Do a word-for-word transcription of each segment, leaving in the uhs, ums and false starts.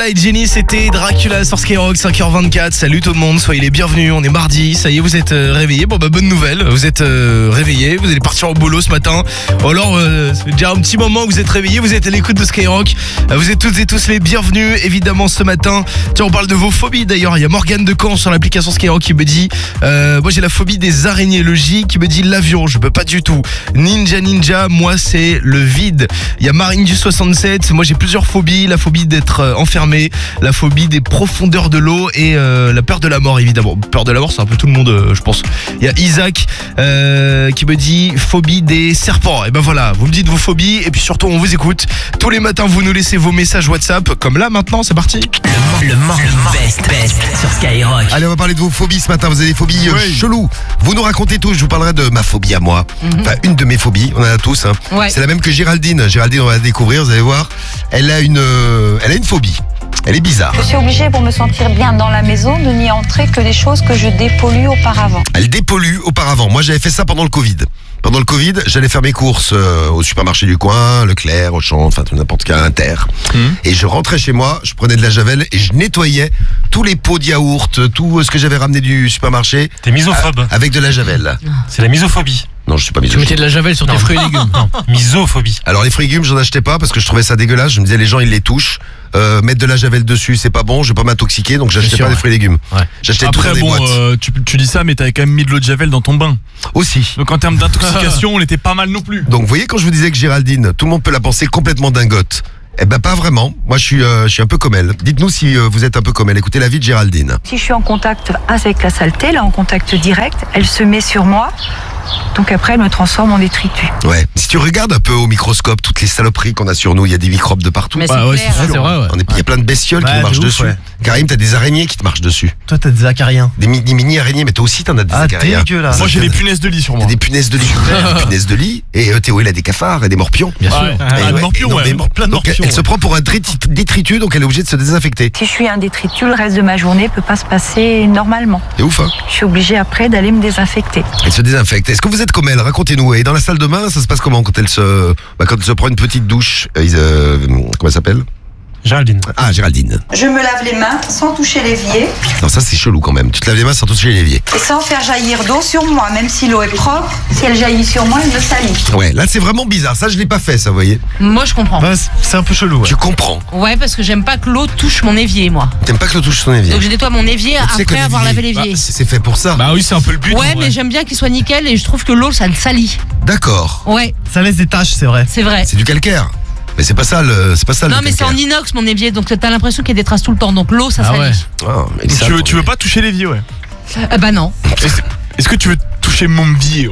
Lola et Jenny, c'était Dracula sur Skyrock, cinq heures vingt-quatre. Salut tout le monde, soyez les bienvenus. On est mardi, ça y est, vous êtes euh, réveillés. Bon bah bonne nouvelle, vous êtes euh, réveillés, vous allez partir au boulot ce matin. Ou alors, euh, c'est déjà un petit moment que vous êtes réveillés, vous êtes à l'écoute de Skyrock. Euh, vous êtes toutes et tous les bienvenus, évidemment, ce matin. Tiens, on parle de vos phobies d'ailleurs. Il y a Morgane de Caen sur l'application Skyrock qui me dit euh, moi j'ai la phobie des araignées. Le J qui me dit l'avion, je peux pas du tout. Ninja Ninja, moi c'est le vide. Il y a Marine du soixante-sept, moi j'ai plusieurs phobies. La phobie d'être euh, enfermé, la phobie des profondeurs de l'eau et euh, la peur de la mort, évidemment. Peur de la mort, c'est un peu tout le monde, euh, je pense. Il y a Isaac euh, qui me dit phobie des serpents. Et ben voilà, vous me dites vos phobies et puis surtout on vous écoute. Tous les matins vous nous laissez vos messages WhatsApp, comme là maintenant, c'est parti. Le morning best best sur Skyrock. Allez, on va parler de vos phobies ce matin. Vous avez des phobies euh, Oui. cheloues. Vous nous racontez tout. Je vous parlerai de ma phobie à moi. Mhm. Enfin, une de mes phobies. On en a tous. Hein. Ouais. C'est la même que Géraldine. Géraldine, on va la découvrir. Vous allez voir. Elle a une, euh, elle a une phobie. Elle est bizarre. Je suis obligée, pour me sentir bien dans la maison, de n'y entrer que des choses que je dépollue auparavant. Elle dépollue auparavant. Moi, j'avais fait ça pendant le Covid. Pendant le Covid, j'allais faire mes courses euh, au supermarché du coin, Leclerc, Auchan, enfin tout n'importe quel Inter. Mmh. Et je rentrais chez moi, je prenais de la javel et je nettoyais tous les pots de yaourt, tout ce que j'avais ramené du supermarché. T'es misophobe. a- Avec de la javel. C'est la misophobie. Non, je suis pas Tu misophobe. mettais de la javel sur tes Non. fruits et légumes. Non, misophobie. Alors les fruits et légumes, j'en achetais pas parce que je trouvais ça dégueulasse. Je me disais les gens ils les touchent. Euh, mettre de la javel dessus, c'est pas bon. Je vais pas m'intoxiquer, donc j'achetais sûr, pas ouais. des fruits et légumes. Ouais. J'achetais tout dans Après des bon, boîtes. euh, tu, tu dis ça, mais t'avais quand même mis de l'eau de javel dans ton bain. Aussi. Donc en termes d'intoxication, on était pas mal non plus. Donc vous voyez quand je vous disais que Géraldine, tout le monde peut la penser complètement dingote. Eh ben pas vraiment. Moi je suis, euh, je suis un peu comme elle. Dites-nous si euh, vous êtes un peu comme elle. Écoutez la vie de Géraldine. Si je suis en contact avec la saleté, là en contact direct, elle se met sur moi. Donc après, elle me transforme en détritus. Ouais. Si tu regardes un peu au microscope toutes les saloperies qu'on a sur nous, il y a des microbes de partout. Mais Bah c'est ouais, clair. c'est sûr, c'est vrai, ouais. On est- Il y a plein de bestioles Ouais, qui nous marchent de ouf, dessus. ouais. Karim, t'as des araignées qui te marchent dessus. Toi, t'as des acariens. Des mini, mini araignées, mais toi aussi t'en as des Ah, acariens. dégueulasse. Moi j'ai des punaises de lit sur T'as moi. des punaises de lit. Des punaises de lit. Et euh, Théo, il a des cafards et des morpions. Bien sûr. Ouais. Eh Ah, ouais, des morpions, ouais. énormément. Plein de Donc, morpions. elle se ouais. prend pour un détrit- détritus, donc elle est obligée de se désinfecter. Si je suis un détritus, le reste de ma journée peut pas se passer normalement. C'est ouf, hein? Je suis obligée après d'aller me désinfecter. Elle se désinfecte. Est-ce que vous êtes comme elle? Racontez-nous. Et dans la salle de bain, ça se passe comment quand elle se, bah, quand elle se prend une petite douche? euh, euh, comment elle s'appelle? Géraldine. Ah, Géraldine. Je me lave les mains sans toucher l'évier Non, ça c'est chelou quand même. Tu te laves les mains sans toucher l'évier. et sans faire jaillir d'eau sur moi. Même si l'eau est propre, si elle jaillit sur moi, elle me salit. Ouais, là c'est vraiment bizarre. Ça, je l'ai pas fait, ça, vous voyez. Moi, je comprends. Ouais, c'est- c'est un peu chelou. Ouais. Tu comprends. Ouais, parce que j'aime pas que l'eau touche mon évier, moi. T'aimes pas que l'eau touche ton évier? Donc je nettoie mon évier Tu sais que après avoir l'évier, lavé l'évier. bah, c'est c'est fait pour ça. Bah oui, c'est un peu le but. Ouais, en mais vrai. j'aime bien qu'il soit nickel et je trouve que l'eau, ça le salit. D'accord. Ouais, Ça laisse des taches, c'est vrai. c'est vrai. C'est du calcaire. Mais c'est pas ça le, c'est pas ça Non, le mais c'est en calcaire. inox mon évier, donc t'as l'impression qu'il y a des traces tout le temps. Donc l'eau, ça Ah salit. ouais. Ah, mais Donc, ça, tu, veux, ton tu veux évier. pas toucher l'évier, ouais. Euh, bah non. Est-ce est-ce que tu veux toucher mon vieux?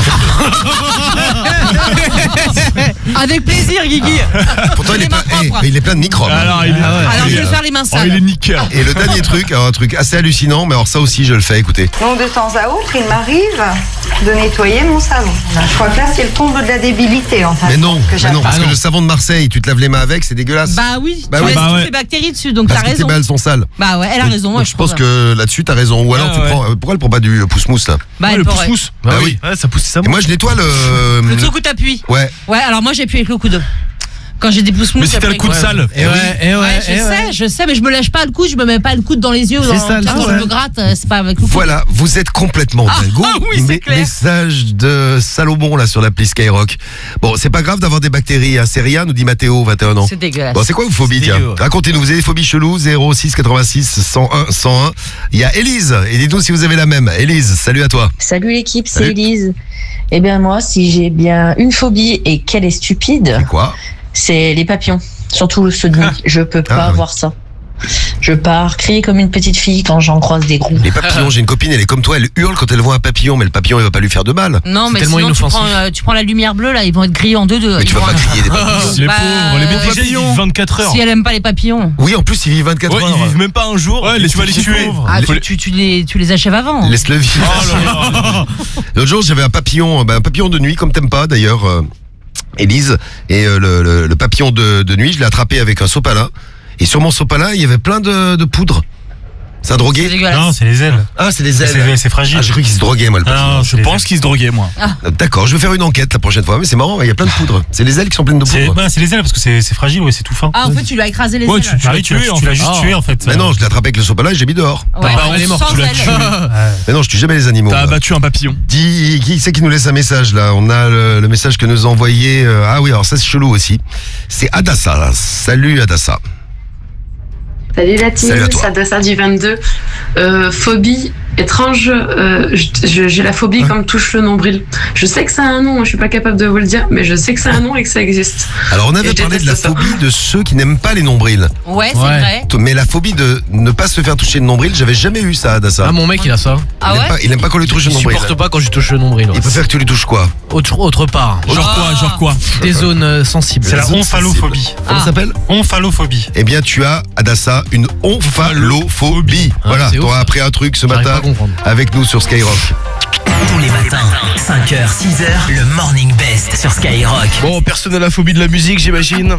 Avec plaisir, Guigui. Pourtant, il Les est, mains pas, eh, propres. mais il est plein de microbes. hein. Alors, il est, Alors il je est- vais faire les mains oh, il est sales. nickel. Et le dernier truc, alors un truc assez hallucinant, mais alors ça aussi je le fais, écoutez. Donc de temps à autre, il m'arrive de nettoyer mon savon. Je crois que là, c'est le comble de la débilité, en fait. Mais non, que mais j'attends. non, parce Ah que non. le savon de Marseille, tu te laves les mains avec, c'est dégueulasse. Bah oui, Bah tu oui. laisses Bah toutes ouais. les bactéries dessus, donc parce t'as que tes raison. balles sont sales. Bah ouais, elle a raison, ouais, Donc, je je pense trouve. que là-dessus t'as raison. Ou alors Ouais, tu ouais. prends, euh, pourquoi elle prend pas du euh, pouce-mousse là? Bah, Ouais, elle le pourrait. pouce-pouce. Bah oui. Ouais, ça pousse ça. Et moi je nettoie le. Le truc où t'appuies. Ouais. Ouais, alors moi j'appuie avec le coude. Quand j'ai des pouces mous, Mais si t'as le j'appuie coup de avec- sale. Et ouais, et ouais, Ouais, je et sais, ouais. je sais, mais je me lâche pas le coude, je me mets pas le coude dans les yeux. C'est dans- ça, le quand truc, je ouais. me gratte, euh, c'est pas avec le coude. Voilà, vous êtes complètement Ah, dingo. ah oui, c'est Mais- clair. Message de Salomon là sur l'appli Skyrock. Bon, c'est pas grave d'avoir des bactéries, hein. C'est rien, nous dit Mathéo, vingt et un ans. C'est dégueulasse. Bon, c'est quoi vos phobies, C'est tiens? dégueu, ouais. Racontez-nous, vous avez des phobies cheloues, zéro six quatre-vingt-six cent un cent un. Il y a Élise, et dites-nous si vous avez la même. Élise, salut à toi. Salut l'équipe, c'est Salut. Élise. Eh bien moi, si j'ai bien une phobie et qu'elle est stupide, C'est quoi? c'est les papillons, surtout ceux de nuit. Je peux pas Ah, oui. voir ça. Je pars crier comme une petite fille quand j'en croise des gros. Les papillons, j'ai une copine, elle est comme toi, elle hurle quand elle voit un papillon, mais le papillon il va pas lui faire de mal. Non, C'est mais tellement sinon tu inoffensif. prends, euh, tu prends la lumière bleue, là, ils vont être grillés en deux deux. Mais Ils tu vas vont- pas crier des papillons. Les Bah, pauvres, les euh, pauvres déjà, papillons. ils vivent vingt-quatre heures. Si elle aime pas les papillons. Oui, en plus il vit vingt-quatre Ouais, heures. ils vivent même pas un jour. Ouais, et les tu vas les petits tuer. pauvres. Ah, Faut tu, les- tu, tu les, tu les achèves avant. Laisse-le vivre. Oh là là. L'autre jour, j'avais un papillon, bah, un papillon de nuit, comme t'aimes pas d'ailleurs, euh, Élise. Et euh, le, le- le papillon de, de nuit, je l'ai attrapé avec un sopalin. Et sur mon sopalin, il y avait plein de, de poudre. C'est un C'est drogué dégueulasse. Non, c'est les ailes. Ah, c'est les ailes. C'est c'est fragile. Ah, j'ai cru qu'il se droguait, moi, le Ah, papillon. non, Je c'est les pense ailes. qu'il se droguait, moi. D'accord, je vais faire une enquête la prochaine fois, mais c'est marrant, il y a plein de poudre. C'est les ailes qui sont pleines de C'est poudre. bah, c'est les ailes parce que c'est c'est fragile, ouais, c'est tout fin. Ah, en fait, tu lui as écrasé les Ouais, ailes. tu- tu- Ah oui, tu l'as tué, en tu l'as fait. juste Ah. tué en fait. Mais non, je l'ai attrapé avec le sopalin et j'ai mis dehors. Ouais, Bah, elle est morte, sans tu l'as ailes. tué. Mais non, je tue jamais les animaux. T'as moi. abattu un papillon. Dis, qui c'est qui nous laisse un message là? On a le, le message que nous a envoyé. euh, ah oui, alors ça c'est chelou aussi. C'est Adassa. Salut Adassa. Salut la team, Salut à toi. c'est Adassa du vingt-deux. Euh, phobie étrange, euh, je- je- j'ai la phobie Hein quand me touche le nombril. Je sais que ça a un nom, je suis pas capable de vous le dire, mais je sais que ça a un nom et que ça existe. Alors on Et avait je parlé de la déteste ça. phobie de ceux qui n'aiment pas les nombrils. Ouais, c'est Ouais. vrai. Mais la phobie de ne pas se faire toucher le nombril, j'avais jamais eu ça Adassa. Ah, mon mec, il a ça. Ah il, aime ouais pas, il aime pas qu'on lui touche Il le nombril. supporte pas quand je touche le nombril. ouais. Il préfère que tu lui touches quoi? Autre, autre part. Genre Ah. quoi, genre quoi Des zones euh, sensibles. C'est la zones omphalophobie. Comment Ah. ça s'appelle? Omphalophobie. Eh bien tu as Adassa une omphalophobie. Ah, Voilà, c'est ouf. t'auras appris un truc ce J'arrive pas matin à comprendre. avec nous sur Skyrock. Tous les matins, cinq heures, six heures, le Morning Best sur Skyrock. Bon, personne n'a la phobie de la musique, j'imagine.